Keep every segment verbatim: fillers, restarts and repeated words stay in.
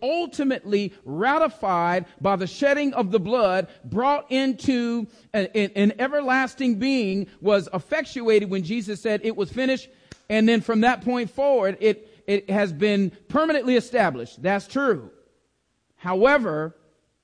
ultimately ratified by the shedding of the blood, brought into an, an everlasting being, was effectuated when Jesus said it was finished. And then from that point forward, it, it has been permanently established. That's true. However,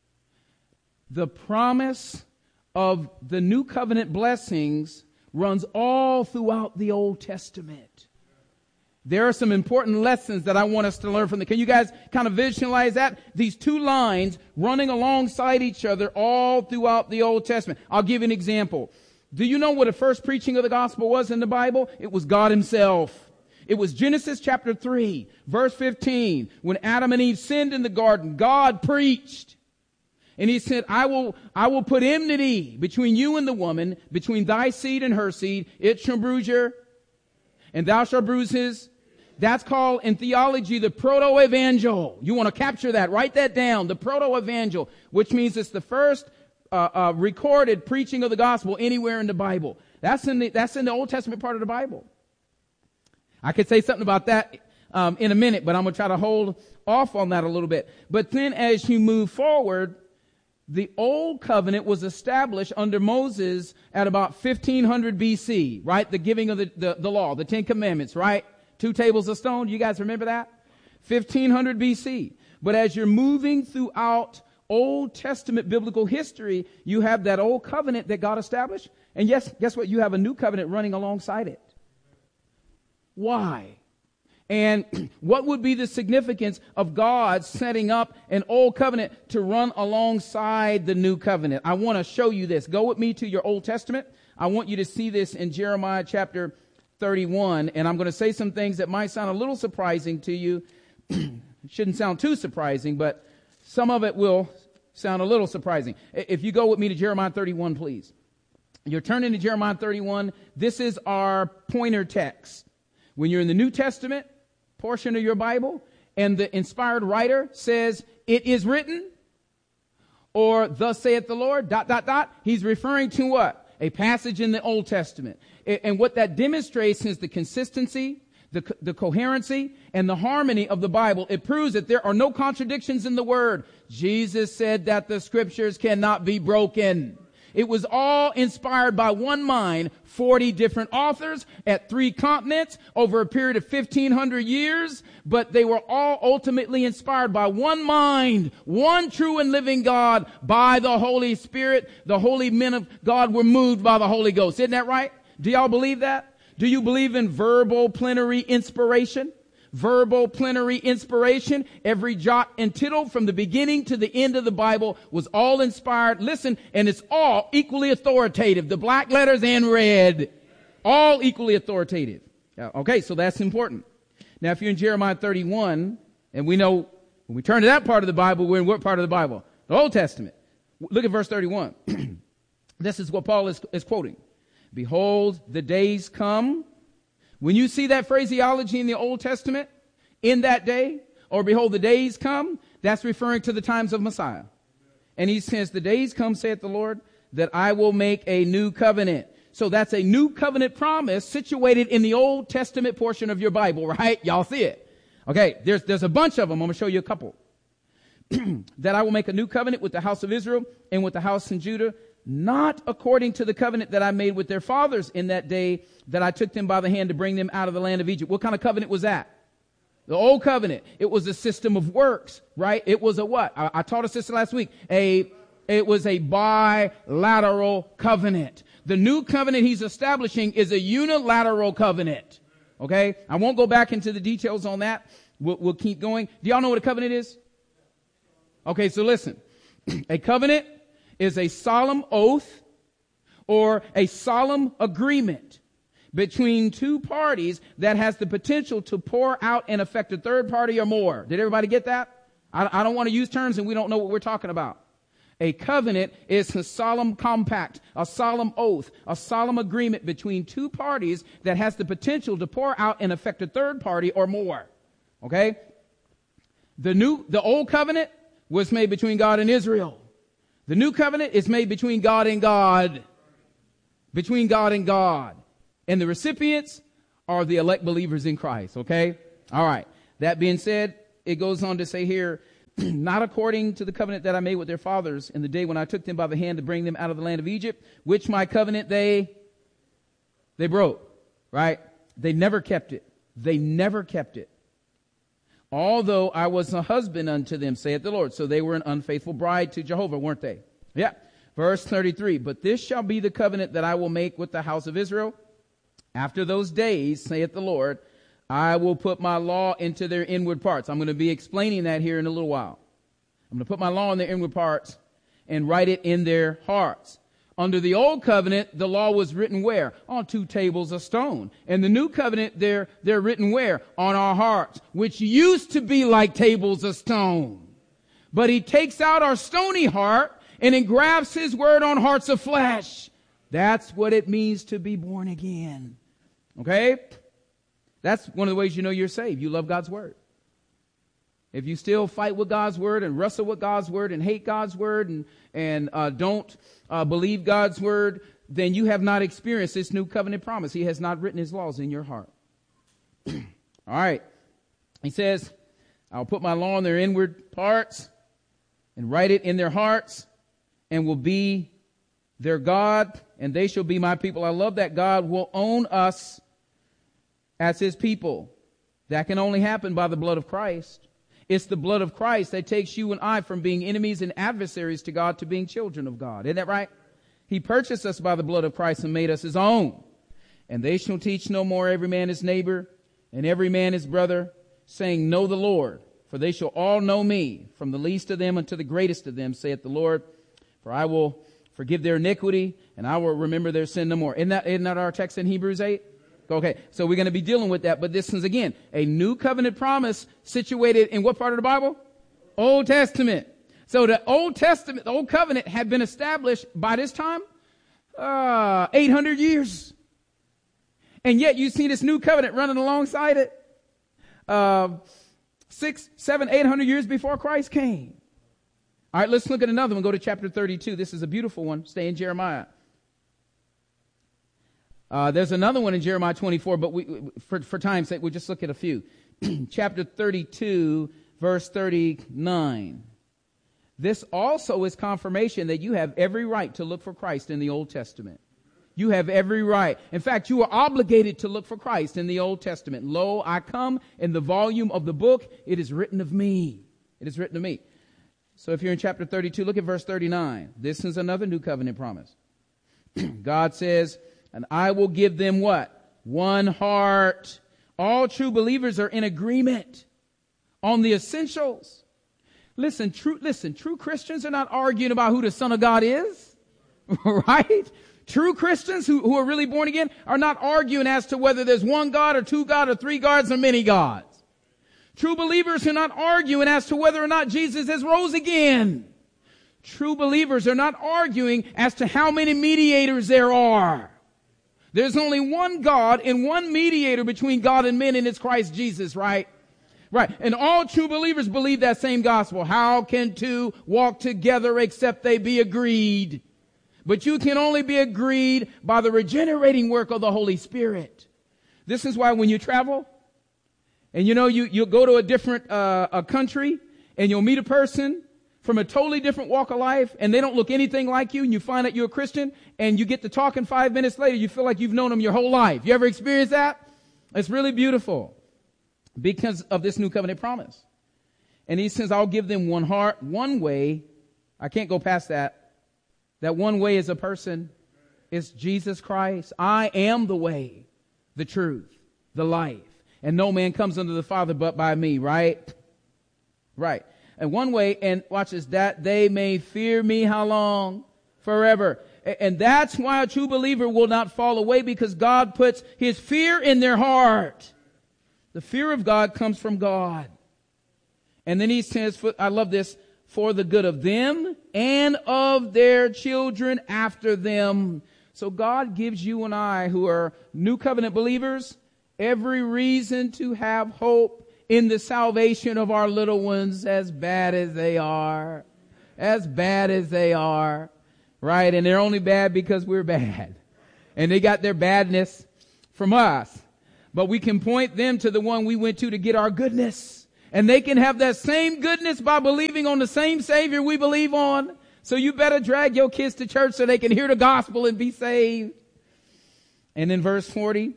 the promise of the new covenant blessings runs all throughout the Old Testament. There are some important lessons that I want us to learn from the, can you guys kind of visualize that? These two lines running alongside each other all throughout the Old Testament. I'll give you an example. Do you know what the first preaching of the gospel was in the Bible? It was God himself. It was Genesis chapter three, verse fifteen. When Adam and Eve sinned in the garden, God preached. And he said, I will, I will put enmity between you and the woman, between thy seed and her seed. It shall bruise your, and thou shalt bruise his. That's called in theology the proto-evangel. You want to capture that. Write that down. The proto-evangel, which means it's the first uh, uh, recorded preaching of the gospel anywhere in the Bible. That's in the, that's in the Old Testament part of the Bible. I could say something about that um, in a minute, but I'm going to try to hold off on that a little bit. But then as you move forward, the old covenant was established under Moses at about fifteen hundred B C, right? The giving of the, the, the law, the Ten Commandments, right? Two tables of stone. You guys remember that? fifteen hundred B C. But as you're moving throughout Old Testament biblical history, you have that old covenant that God established. And yes, guess what? You have a new covenant running alongside it. Why? And what would be the significance of God setting up an old covenant to run alongside the new covenant? I want to show you this. Go with me to your Old Testament. I want you to see this in Jeremiah chapter thirty-one. And I'm going to say some things that might sound a little surprising to you. It shouldn't sound too surprising, but some of it will sound a little surprising. If you go with me to Jeremiah thirty-one, please. You're turning to Jeremiah thirty-one. This is our pointer text. When you're in the New Testament portion of your Bible, and the inspired writer says, it is written, or thus saith the Lord, dot, dot, dot, he's referring to what? A passage in the Old Testament. And what that demonstrates is the consistency, the, the coherency, and the harmony of the Bible. It proves that there are no contradictions in the Word. Jesus said that the Scriptures cannot be broken. It was all inspired by one mind, forty different authors at three continents over a period of fifteen hundred years, but they were all ultimately inspired by one mind, one true and living God by the Holy Spirit. The holy men of God were moved by the Holy Ghost. Isn't that right? Do y'all believe that? Do you believe in verbal plenary inspiration? Verbal plenary inspiration. Every jot and tittle from the beginning to the end of the Bible was all inspired. Listen, and it's all equally authoritative. The black letters and red, all equally authoritative. Okay, so that's important. Now, if you're in Jeremiah thirty-one, and we know when we turn to that part of the Bible, we're in what part of the Bible? The Old Testament. Look at verse thirty-one. This is what Paul is, is quoting. Behold, the days come. When you see that phraseology in the Old Testament, in that day, or behold, the days come, that's referring to the times of Messiah. And he says, the days come, saith the Lord, that I will make a new covenant. So that's a new covenant promise situated in the Old Testament portion of your Bible, right? Y'all see it. Okay, there's, there's a bunch of them. I'm going to show you a couple. That I will make a new covenant with the house of Israel and with the house in Judah, not according to the covenant that I made with their fathers in that day that I took them by the hand to bring them out of the land of Egypt. What kind of covenant was that? The old covenant. It was a system of works, right? It was a what? I, I taught us this last week. A, it was a bilateral covenant. The new covenant he's establishing is a unilateral covenant. Okay? I won't go back into the details on that. We'll, we'll keep going. Do y'all know what a covenant is? Okay, so listen. A covenant is a solemn oath or a solemn agreement between two parties that has the potential to pour out and affect a third party or more. Did everybody get that? I, I don't want to use terms and we don't know what we're talking about. A covenant is a solemn compact, a solemn oath, a solemn agreement between two parties that has the potential to pour out and affect a third party or more. Okay? The new, the old covenant was made between God and Israel. The new covenant is made between God and God. Between God and God. And the recipients are the elect believers in Christ. Okay? All right. That being said, it goes on to say here, not according to the covenant that I made with their fathers in the day when I took them by the hand to bring them out of the land of Egypt, which my covenant they, they broke, right? They never kept it. They never kept it. Although I was a husband unto them, saith the Lord. So they were an unfaithful bride to Jehovah, weren't they? Yeah. Verse thirty-three, but this shall be the covenant that I will make with the house of Israel. After those days, saith the Lord, I will put my law into their inward parts. I'm going to be explaining that here in a little while. I'm going to put my law in their inward parts and write it in their hearts. Under the old covenant, the law was written where? On two tables of stone. And the new covenant, they're, they're written where? On our hearts, which used to be like tables of stone. But he takes out our stony heart and engrafts his word on hearts of flesh. That's what it means to be born again. Okay? That's one of the ways you know you're saved. You love God's word. If you still fight with God's word and wrestle with God's word and hate God's word and, and uh, don't uh, believe God's word, then you have not experienced this new covenant promise. He has not written his laws in your heart. All right. He says, I'll put my law in their inward parts and write it in their hearts and will be their God, and they shall be my people. I love that God will own us as his people. That can only happen by the blood of Christ. It's the blood of Christ that takes you and I from being enemies and adversaries to God to being children of God. Isn't that right? He purchased us by the blood of Christ and made us his own. And they shall teach no more every man his neighbor and every man his brother, saying, know the Lord, for they shall all know me, from the least of them unto the greatest of them, saith the Lord. For I will forgive their iniquity, and I will remember their sin no more. Isn't that, isn't that our text in Hebrews eight? Okay, so we're going to be dealing with that, but this is, again, a new covenant promise situated in what part of the Bible? Old Testament. So the Old Testament, the Old Covenant had been established by this time, uh, eight hundred years. And yet you see this new covenant running alongside it, uh, six, seven, eight hundred years before Christ came. All right, let's look at another one. Go to chapter thirty-two. This is a beautiful one. Stay in Jeremiah. Uh, there's another one in Jeremiah twenty-four, but we, for, for time's sake, we'll just look at a few. Chapter thirty-two, verse thirty-nine. This also is confirmation that you have every right to look for Christ in the Old Testament. You have every right. In fact, you are obligated to look for Christ in the Old Testament. Lo, I come in the volume of the book. It is written of me. It is written of me. So if you're in chapter thirty-two, look at verse thirty-nine. This is another new covenant promise. God says, and I will give them what? One heart. All true believers are in agreement on the essentials. Listen, true, listen, true Christians are not arguing about who the Son of God is. Right? True Christians who, who are really born again are not arguing as to whether there's one God or two gods or three gods or many gods. True believers are not arguing as to whether or not Jesus has rose again. True believers are not arguing as to how many mediators there are. There's only one God and one mediator between God and men, and it's Christ Jesus, right? Right. And all true believers believe that same gospel. How can two walk together except they be agreed? But you can only be agreed by the regenerating work of the Holy Spirit. This is why when you travel, and you know, you, you'll go to a different uh, a country, and you'll meet a person from a totally different walk of life, and they don't look anything like you, and you find out you're a Christian, and you get to talking five minutes later, you feel like you've known them your whole life. You ever experienced that? It's really beautiful because of this new covenant promise. And he says, I'll give them one heart, one way. I can't go past that. That one way is a person. It's Jesus Christ. I am the way, the truth, the life. And no man comes unto the Father but by me, right? Right. And one way, and watch this, that they may fear me how long? Forever. And that's why a true believer will not fall away, because God puts his fear in their heart. The fear of God comes from God. And then he says, I love this, for the good of them and of their children after them. So God gives you and I, who are new covenant believers, every reason to have hope in the salvation of our little ones, as bad as they are. As bad as they are. Right? And they're only bad because we're bad. And they got their badness from us. But we can point them to the one we went to to get our goodness. And they can have that same goodness by believing on the same Savior we believe on. So you better drag your kids to church so they can hear the gospel and be saved. And in verse forty,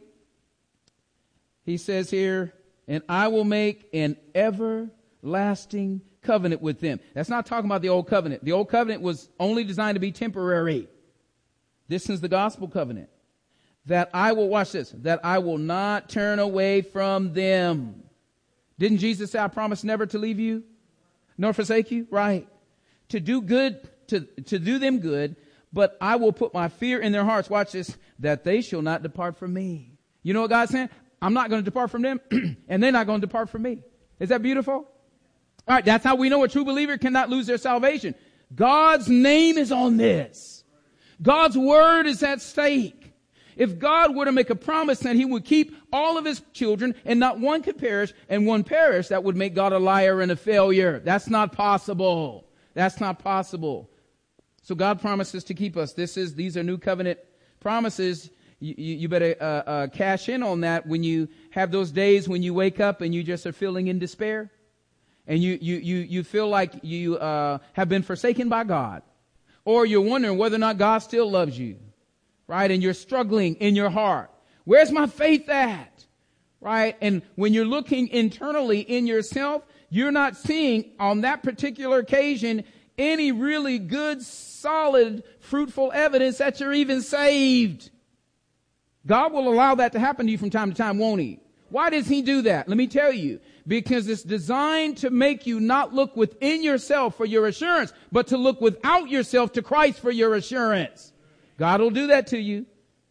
he says here, and I will make an everlasting covenant with them. That's not talking about the old covenant. The old covenant was only designed to be temporary. This is the gospel covenant. That I will, watch this, that I will not turn away from them. Didn't Jesus say, I promise never to leave you nor forsake you? Right. To do good, to, to do them good, but I will put my fear in their hearts. Watch this, that they shall not depart from me. You know what God's saying? I'm not going to depart from them and they're not going to depart from me. Is that beautiful? All right. That's how we know a true believer cannot lose their salvation. God's name is on this. God's word is at stake. If God were to make a promise that he would keep all of his children and not one could perish and one perish, that would make God a liar and a failure. That's not possible. That's not possible. So God promises to keep us. This is, these are new covenant promises. You, you, you better uh, uh, cash in on that when you have those days when you wake up and you just are feeling in despair. And you, you, you, you feel like you uh, have been forsaken by God. Or you're wondering whether or not God still loves you. Right? And you're struggling in your heart. Where's my faith at? Right? And when you're looking internally in yourself, you're not seeing on that particular occasion any really good, solid, fruitful evidence that you're even saved. God will allow that to happen to you from time to time, won't he? Why does he do that? Let me tell you. Because it's designed to make you not look within yourself for your assurance, but to look without yourself to Christ for your assurance. God will do that to you.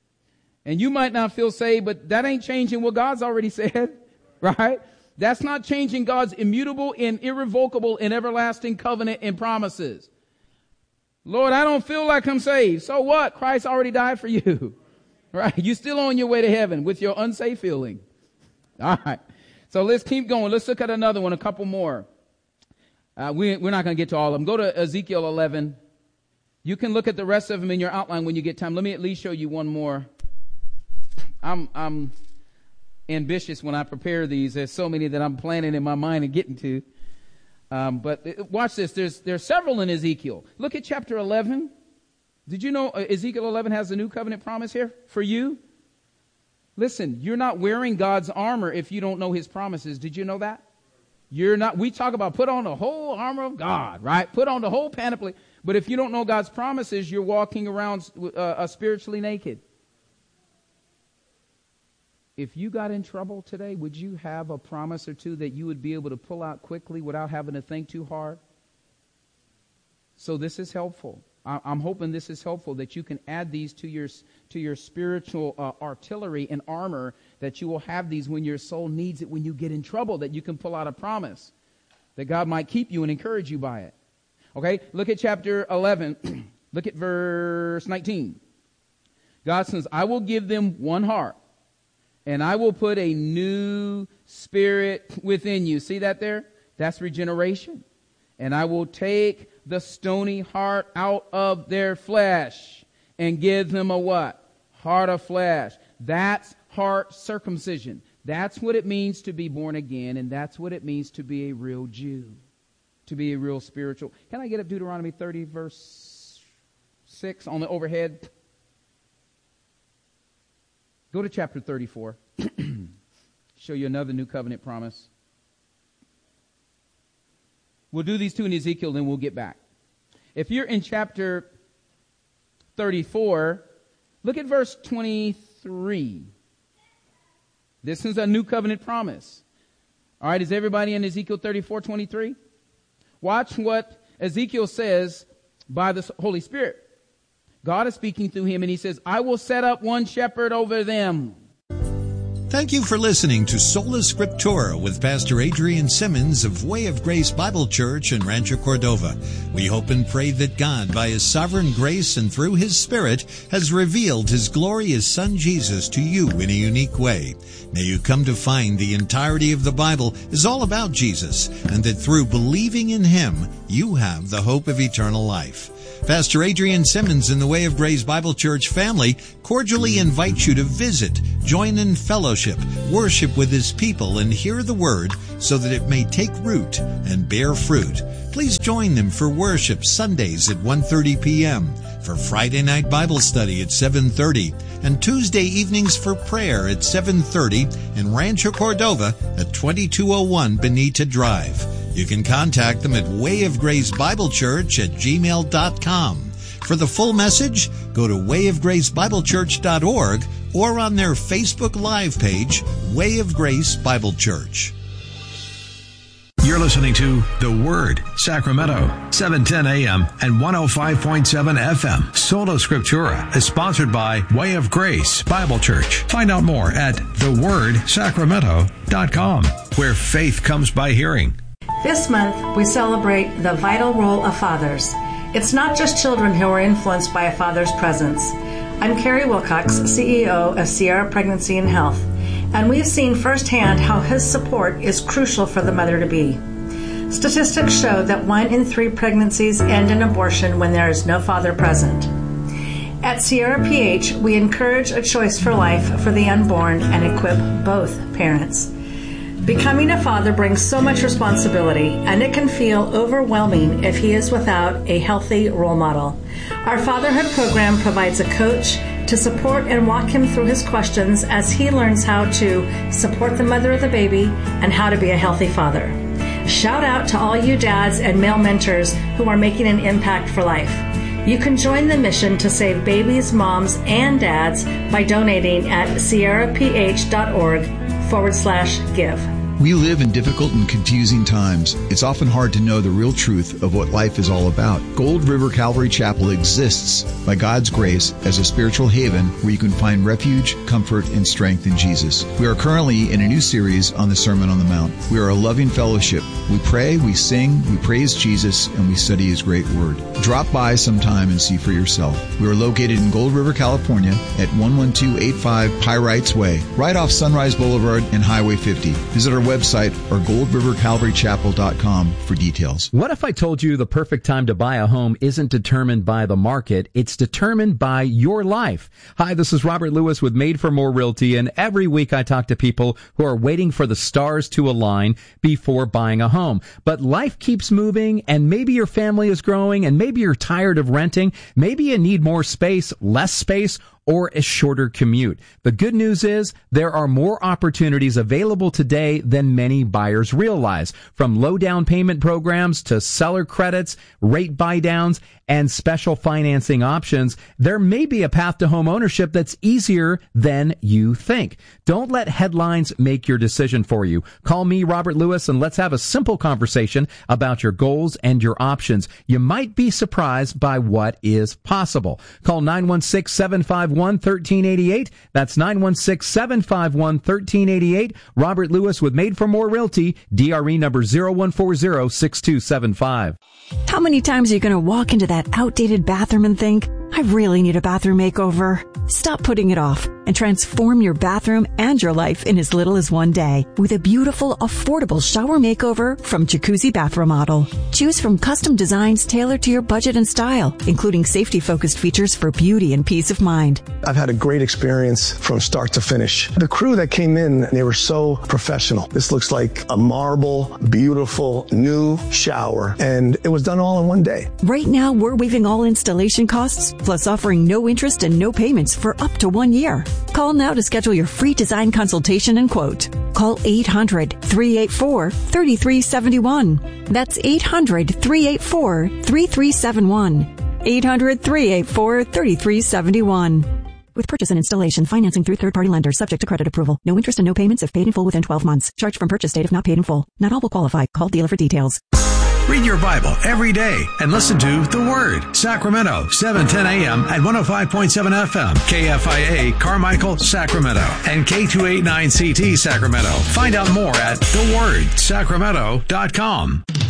And you might not feel saved, but that ain't changing what God's already said, right? That's not changing God's immutable and irrevocable and everlasting covenant and promises. Lord, I don't feel like I'm saved. So what? Christ already died for you, right? You're still on your way to heaven with your unsafe feeling. All right. So let's keep going. Let's look at another one, a couple more. Uh, we, we're not going to get to all of them. Go to Ezekiel eleven. You can look at the rest of them in your outline when you get time. Let me at least show you one more. I'm, I'm ambitious when I prepare these. There's so many that I'm planning in my mind and getting to. Um, but watch this. There's, there's several in Ezekiel. Look at chapter eleven. Did you know Ezekiel eleven has a new covenant promise here for you? Listen, you're not wearing God's armor if you don't know his promises. Did you know that? You're not, we talk about put on the whole armor of God, right? Put on the whole panoply. But if you don't know God's promises, you're walking around uh, uh, spiritually naked. If you got in trouble today, would you have a promise or two that you would be able to pull out quickly without having to think too hard? So this is helpful. I, I'm hoping this is helpful, that you can add these to your to your spiritual uh, artillery and armor, that you will have these when your soul needs it, when you get in trouble, that you can pull out a promise, that God might keep you and encourage you by it. Okay, look at chapter eleven. Look at verse nineteen. God says, I will give them one heart, and I will put a new spirit within you. See that there? That's regeneration. And I will take the stony heart out of their flesh and give them a what? Heart of flesh. That's heart circumcision. That's what it means to be born again, and that's what it means to be a real Jew, to be a real spiritual. Can I get up Deuteronomy thirty, verse six on the overhead? Go to chapter thirty-four. Show you another new covenant promise. We'll do these two in Ezekiel, then we'll get back. If you're in chapter thirty-four, look at verse twenty-three. This is a new covenant promise. All right, is everybody in Ezekiel thirty-four, twenty-three? Watch what Ezekiel says by the Holy Spirit. God is speaking through him, and he says, I will set up one shepherd over them. Thank you for listening to Sola Scriptura with Pastor Adrian Simmons of Way of Grace Bible Church in Rancho Cordova. We hope and pray that God, by His sovereign grace and through His Spirit, has revealed His glorious Son Jesus to you in a unique way. May you come to find the entirety of the Bible is all about Jesus, and that through believing in Him, you have the hope of eternal life. Pastor Adrian Simmons and the Way of Grace Bible Church family cordially invite you to visit, join in fellowship, worship with His people, and hear the Word so that it may take root and bear fruit. Please join them for worship Sundays at one thirty p.m., for Friday night Bible study at seven thirty, and Tuesday evenings for prayer at seven thirty in Rancho Cordova at twenty-two oh one Benita Drive. You can contact them at way of grace bible church at gmail dot com. For the full message, go to way of grace bible church dot org or on their Facebook Live page, Way of Grace Bible Church. You're listening to The Word, Sacramento, seven ten a.m. and one oh five point seven F M. Sola Scriptura is sponsored by Way of Grace Bible Church. Find out more at the word sacramento dot com, where faith comes by hearing. This month, we celebrate the vital role of fathers. It's not just children who are influenced by a father's presence. I'm Carrie Wilcox, C E O of Sierra Pregnancy and Health, and we've seen firsthand how his support is crucial for the mother-to-be. Statistics show that one in three pregnancies end in abortion when there is no father present. At Sierra P H, we encourage a choice for life for the unborn and equip both parents. Becoming a father brings so much responsibility, and it can feel overwhelming if he is without a healthy role model. Our fatherhood program provides a coach to support and walk him through his questions as he learns how to support the mother of the baby and how to be a healthy father. Shout out to all you dads and male mentors who are making an impact for life. You can join the mission to save babies, moms, and dads by donating at sierra p h dot org forward slash give. We live in difficult and confusing times. It's often hard to know the real truth of what life is all about. Gold River Calvary Chapel exists by God's grace as a spiritual haven where you can find refuge, comfort, and strength in Jesus. We are currently in a new series on the Sermon on the Mount. We are a loving fellowship. We pray, we sing, we praise Jesus, and we study His great Word. Drop by sometime and see for yourself. We are located in Gold River, California at one one two eight five Pyrites Way, right off Sunrise Boulevard and Highway fifty. Visit our website or gold river calvary chapel dot com for details. What if I told you the perfect time to buy a home isn't determined by the market, it's determined by your life? Hi, this is Robert Lewis with Made for More Realty, and every week I talk to people who are waiting for the stars to align before buying a home. But life keeps moving, and maybe your family is growing, and maybe you're tired of renting, maybe you need more space, less space, or a shorter commute. The good news is there are more opportunities available today than many buyers realize. From low down payment programs to seller credits, rate buy downs, and special financing options, there may be a path to home ownership that's easier than you think. Don't let headlines make your decision for you. Call me, Robert Lewis, and let's have a simple conversation about your goals and your options. You might be surprised by what is possible. Call nine one six, seven five one, one three eight eight. That's nine one six, seven five one, one three eight eight. Robert Lewis with Made for More Realty, D R E number zero one four zero, six two seven five. How many times are you going to walk into that outdated bathroom and think, I really need a bathroom makeover? Stop putting it off and transform your bathroom and your life in as little as one day with a beautiful, affordable shower makeover from Jacuzzi Bath Remodel. Choose from custom designs tailored to your budget and style, including safety-focused features for beauty and peace of mind. I've had a great experience from start to finish. The crew that came in, they were so professional. This looks like a marble, beautiful, new shower, and it was done all in one day. Right now, we're waiving all installation costs, plus offering no interest and no payments for up to one year. Call now to schedule your free design consultation and quote. Call eight hundred, three eight four, three three seven one. That's eight hundred, three eight four, three three seven one. eight hundred, three eight four, three three seven one. With purchase and installation, financing through third-party lenders subject to credit approval. No interest and no payments if paid in full within twelve months. Charge from purchase date if not paid in full. Not all will qualify. Call dealer for details. Read your Bible every day and listen to The Word, Sacramento, seven ten a.m. at one oh five point seven F M, K F I A, Carmichael, Sacramento, and K two eighty-nine C T, Sacramento. Find out more at the word sacramento dot com.